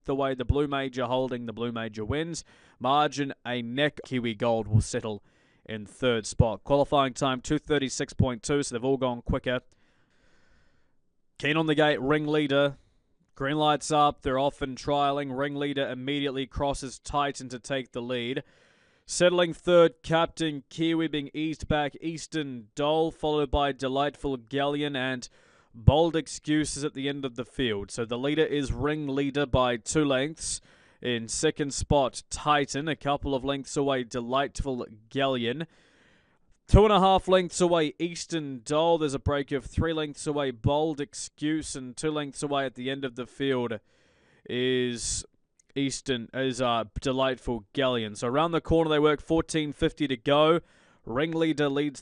the way. The Blue Major holding. The Blue Major wins. Margin a neck. Kiwi Gold will settle in third spot. Qualifying time 2:36.2, so they've all gone quicker. Keen on the gate, Ringleader. Green lights up, they're off and trialling. Ringleader immediately crosses Titan to take the lead. Settling third, Captain Kiwi being eased back, Eastern Dole, followed by Delightful Galleon and Bold Excuses at the end of the field. So the leader is Ringleader by 2 lengths. In second spot, Titan, a couple of lengths away, Delightful Galleon. 2.5 lengths away, Eastern Dole. There's a break of 3 lengths away, Bold Excuse, and 2 lengths away at the end of the field is Delightful Galleon. So around the corner they work, 14.50 to go. Ringleader leads